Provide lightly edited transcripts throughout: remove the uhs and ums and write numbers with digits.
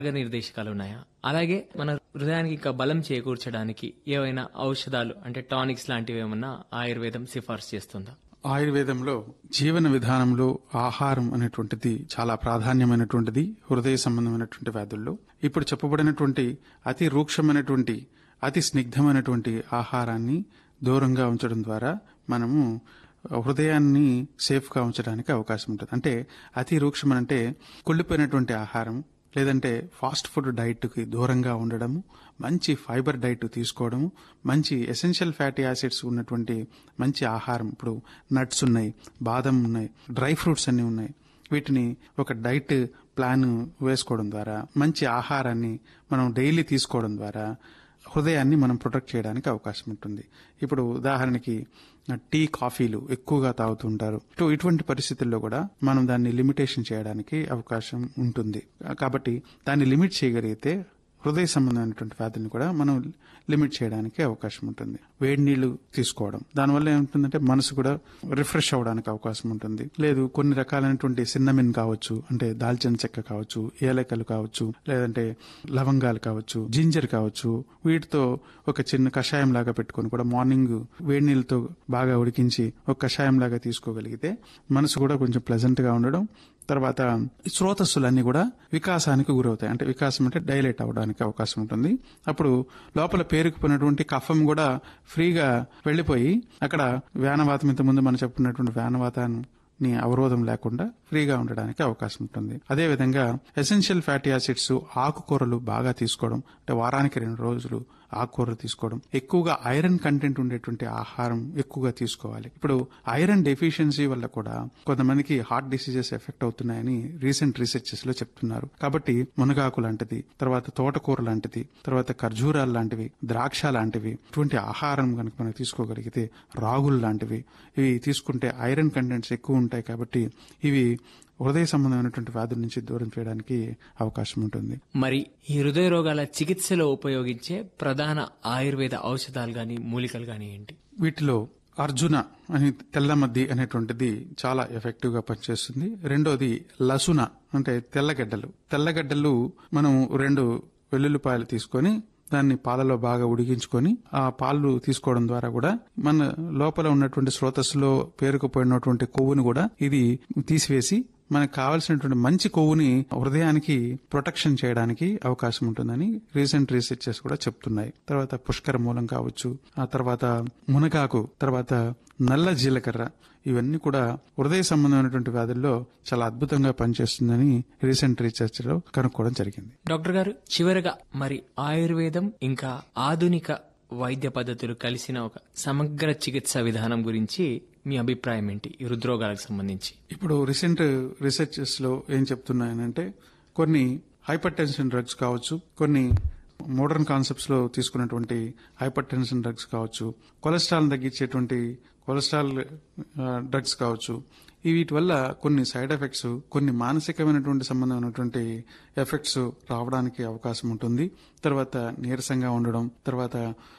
మార్గనిర్దేశకాలు ఉన్నాయా? అలాగే మన హృదయానికి ఇంకా బలం చేకూర్చడానికి ఏవైనా ఔషధాలు అంటే టానిక్స్ లాంటివి ఏమన్నా ఆయుర్వేదం సిఫార్సు చేస్తుందా? ఆయుర్వేదంలో జీవన విధానంలో ఆహారం అనేటువంటిది చాలా ప్రాధాన్యమైనటువంటిది హృదయ సంబంధమైనటువంటి వ్యాధుల్లో. ఇప్పుడు చెప్పబడినటువంటి అతి రూక్షమైనటువంటి అతి స్నిగ్ధమైనటువంటి ఆహారాన్ని దూరంగా ఉంచడం ద్వారా మనము హృదయాన్ని సేఫ్గా ఉంచడానికి అవకాశం ఉంటుంది. అంటే అతి రూక్షమనంటే కుళ్ళిపోయినటువంటి ఆహారం, లేదంటే ఫాస్ట్ ఫుడ్ డైట్కి దూరంగా ఉండడము, మంచి ఫైబర్ డైట్ తీసుకోవడము, మంచి ఎసెన్షియల్ ఫ్యాటీ యాసిడ్స్ ఉన్నటువంటి మంచి ఆహారం. ఇప్పుడు నట్స్ ఉన్నాయి, బాదం ఉన్నాయి, డ్రై ఫ్రూట్స్ అన్ని ఉన్నాయి. వీటిని ఒక డైట్ ప్లాన్ వేసుకోవడం ద్వారా, మంచి ఆహారాన్ని మనం డైలీ తీసుకోవడం ద్వారా హృదయాన్ని మనం ప్రొటెక్ట్ చేయడానికి అవకాశం ఉంటుంది. ఇప్పుడు ఉదాహరణకి టీ, కాఫీలు ఎక్కువగా తాగుతుంటారు. ఇటువంటి పరిస్థితుల్లో కూడా మనం దాన్ని లిమిటేషన్ చేయడానికి అవకాశం ఉంటుంది. కాబట్టి దాన్ని లిమిట్ చేయగలిగితే హృదయ సంబంధమైనటువంటి వ్యాధులను కూడా మనం లిమిట్ చేయడానికి అవకాశం ఉంటుంది. వేడి నీళ్లు తీసుకోవడం, దానివల్ల ఏముంటుందంటే మనసు కూడా రిఫ్రెష్ అవడానికి అవకాశం ఉంటుంది. లేదు, కొన్ని రకాలైనటువంటి సిన్నమిన్ కావచ్చు, అంటే దాల్చిన చెక్క కావచ్చు, ఏలకలు కావచ్చు, లేదంటే లవంగాలు కావచ్చు, జింజర్ కావచ్చు, వీటితో ఒక చిన్న కషాయం లాగా పెట్టుకొని కూడా మార్నింగ్ వేడి నీళ్ళతో బాగా ఉడికించి ఒక కషాయం లాగా తీసుకోగలిగితే మనసు కూడా కొంచెం ప్లెజెంట్ గా ఉండడం. తర్వాత శ్రోతస్సులన్నీ కూడా వికాసానికి గురవుతాయి. అంటే వికాసం అంటే డైలేట్ అవడానికి అవకాశం ఉంటుంది. అప్పుడు లోపల పేరుకుపోయినటువంటి కఫం కూడా ఫ్రీగా వెళ్లిపోయి అక్కడ వ్యానవాతం, ఇంతకుముందు మనం చెప్పుకున్నటువంటి వ్యానవాతాన్ని అవరోధం లేకుండా ఫ్రీగా ఉండడానికి అవకాశం ఉంటుంది. అదేవిధంగా ఎసెన్షియల్ ఫ్యాటీ యాసిడ్స్, ఆకుకూరలు బాగా తీసుకోవడం, అంటే వారానికి 2 రోజులు ఆకుకూరలు తీసుకోవడం, ఎక్కువగా ఐరన్ కంటెంట్ ఉండేటువంటి ఆహారం ఎక్కువగా తీసుకోవాలి. ఇప్పుడు ఐరన్ డెఫిషియన్సీ వల్ల కూడా కొంతమందికి హార్ట్ డిసీజెస్ ఎఫెక్ట్ అవుతున్నాయని రీసెంట్ రీసెర్చెస్ లో చెప్తున్నారు. కాబట్టి మునగాకు లాంటిది, తర్వాత తోటకూర లాంటిది, తర్వాత ఖర్జూరాలు లాంటివి, ద్రాక్ష లాంటివి, ఇటువంటి ఆహారం కనుక మనం తీసుకోగలిగితే, రాగులు లాంటివి, ఇవి తీసుకుంటే ఐరన్ కంటెంట్స్ ఎక్కువ ఉంటాయి. కాబట్టి ఇవి హృదయ సంబంధమైనటువంటి వ్యాధుల నుంచి దూరం చేయడానికి అవకాశం ఉంటుంది. మరి ఈ హృదయ రోగాల చికిత్సలో ఉపయోగించే ప్రధాన ఆయుర్వేద ఔషధాలు గాని మూలికలు గాని ఏంటి? వీటిలో అర్జున అని తెల్లమద్ది అనేటువంటిది చాలా ఎఫెక్టివ్ గా పనిచేస్తుంది. రెండోది లసున అంటే తెల్లగడ్డలు మనం 2 వెల్లుల్లిపాయలు తీసుకొని దాన్ని పాలలో బాగా ఉడికించుకొని ఆ పాలు తీసుకోవడం ద్వారా కూడా మన లోపల ఉన్నటువంటి శ్రోతస్సులో పేరుకుపోయినటువంటి కొవ్వును కూడా ఇది తీసివేసి మనకు కావాల్సినటువంటి మంచి కొవ్వుని హృదయానికి ప్రొటెక్షన్ చేయడానికి అవకాశం ఉంటుందని రీసెంట్ రీసెర్చెస్ కూడా చెప్తున్నాయి. తర్వాత పుష్కర మూలం కావచ్చు, ఆ తర్వాత మునగాకు, తర్వాత నల్ల జీలకర్ర, ఇవన్నీ కూడా హృదయ సంబంధమైనటువంటి వ్యాధుల్లో చాలా అద్భుతంగా పనిచేస్తుందని రీసెంట్ రీసెర్చ్ లో కనుక్కోవడం జరిగింది. డాక్టర్ గారు, చివరగా మరి ఆయుర్వేదం ఇంకా ఆధునిక వైద్య పద్ధతులు కలిసిన ఒక సమగ్ర చికిత్స విధానం గురించి మీ అభిప్రాయం ఏంటి ఈ హృద్రోగాలకు సంబంధించి? ఇప్పుడు రీసెంట్ రీసెర్చెస్ లో ఏం చెప్తున్నాయనంటే, కొన్ని హైపర్ టెన్షన్ డ్రగ్స్ కావచ్చు, కొన్ని మోడర్న్ కాన్సెప్ట్స్ లో తీసుకున్నటువంటి హైపర్ టెన్షన్ డ్రగ్స్ కావచ్చు, కొలెస్ట్రాల్ తగ్గించేటువంటి కొలెస్ట్రాల్ డ్రగ్స్ కావచ్చు, వీటి వల్ల కొన్ని సైడ్ ఎఫెక్ట్స్, కొన్ని మానసికమైనటువంటి సంబంధమైనటువంటి ఎఫెక్ట్స్ రావడానికి అవకాశం ఉంటుంది. తర్వాత నీరసంగా ఉండడం, తర్వాత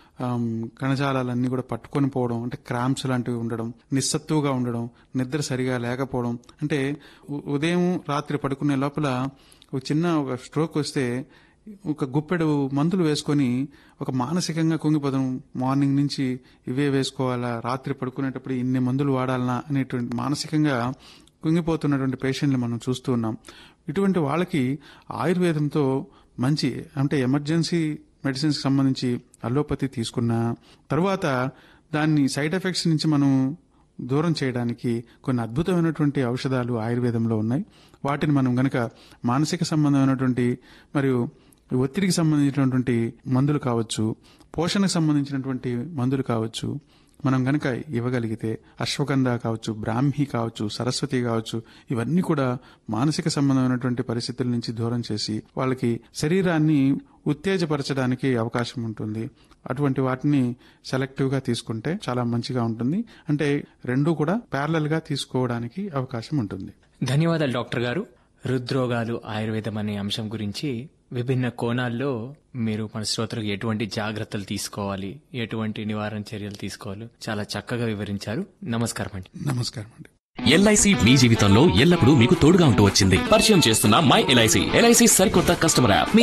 కణజాలాలన్నీ కూడా పట్టుకొని పోవడం, అంటే క్రాంప్స్ లాంటివి ఉండడం, నిస్సత్తువుగా ఉండడం, నిద్ర సరిగా లేకపోవడం, అంటే ఉదయం రాత్రి పడుకునే లోపల ఒక స్ట్రోక్ వస్తే ఒక గుప్పెడు మందులు వేసుకొని ఒక మానసికంగా కుంగిపోతాం. మార్నింగ్ నుంచి ఇవే వేసుకోవాలా, రాత్రి పడుకునేటప్పుడు ఇన్ని మందులు వాడాలనా అనేటువంటి మానసికంగా కుంగిపోతున్నటువంటి పేషెంట్లు మనం చూస్తూ ఉన్నాం. ఇటువంటి వాళ్ళకి ఆయుర్వేదంతో మంచి, అంటే ఎమర్జెన్సీ మెడిసిన్స్ కి సంబంధించి అలోపతి తీసుకున్న తర్వాత దాన్ని సైడ్ ఎఫెక్ట్స్ నుంచి మనం దూరం చేయడానికి కొన్ని అద్భుతమైనటువంటి ఔషధాలు ఆయుర్వేదంలో ఉన్నాయి. వాటిని మనం గనక మానసిక సంబంధమైనటువంటి మరియు ఒత్తిడికి సంబంధించినటువంటి మందులు కావచ్చు, పోషణకు సంబంధించినటువంటి మందులు కావచ్చు, మనం గనక ఇవ్వగలిగితే, అశ్వగంధ కావచ్చు, బ్రాహ్మి కావచ్చు, సరస్వతి కావచ్చు, ఇవన్నీ కూడా మానసిక సంబంధమైనటువంటి పరిస్థితుల నుంచి దూరం చేసి వాళ్ళకి శరీరాన్ని ఉత్తేజపరచడానికి అవకాశం ఉంటుంది. అటువంటి వాటిని సెలెక్టివ్ గా తీసుకుంటే చాలా మంచిగా ఉంటుంది. అంటే 2 కూడా ప్యారలల్ గా తీసుకోవడానికి అవకాశం ఉంటుంది. ధన్యవాదాలు డాక్టర్ గారు. హృద్రోగాలు ఆయుర్వేదం అనే అంశం గురించి విభిన్న కోణాల్లో మీరు మన శ్రోతలకు ఎటువంటి జాగ్రత్తలు తీసుకోవాలి, ఎటువంటి నివారణ చర్యలు తీసుకోవాలి చాలా చక్కగా వివరించారు. నమస్కారం అండి. నమస్కారం అండి. ఎల్ఐసి మీ జీవితంలో ఎల్లప్పుడూ మీకు తోడుగా ఉంటూ వచ్చింది. పరిచయం చేస్తున్న మై ఎల్ఐసి. ఎల్ఐసి సరికొత్త కస్టమర్ యాప్.